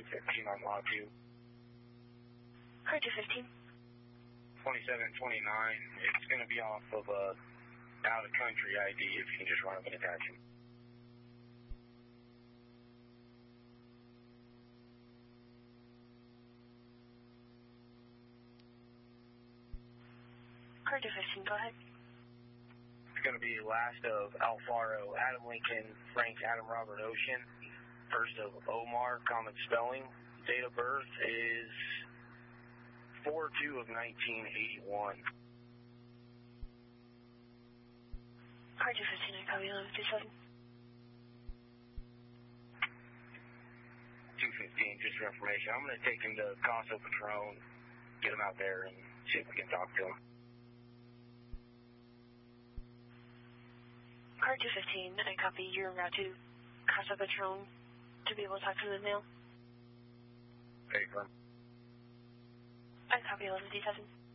215 on Lot 2. Car 215. 2729. It's going to be off of out of country ID if you can just run up and attach him. Car 215, go ahead. It's going to be last of Alfaro, Adam Lincoln, Frank, Adam Robert Ocean. First of Omar, common spelling. Date of birth is 4/2 of 1981. Car 215, I copy 1127. 215, just for information. I'm going to take him to Casa Patron, get him out there, and see if we can talk to him. Car 215, I copy your route to Casa Patron to be able to talk to him in the mail. Paper. I copy 1127.